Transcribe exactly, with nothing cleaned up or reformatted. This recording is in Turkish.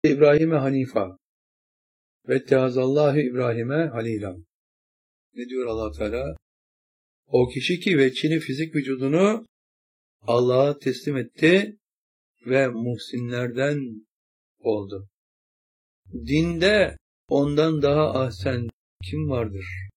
İbrahim'e hanifa ve teazallahu İbrahim'e halila. Ne diyor Allah Teala? O kişi ki ve Çin'i fizik vücudunu Allah'a teslim etti ve muhsinlerden oldu. Dinde ondan daha ahsen kim vardır?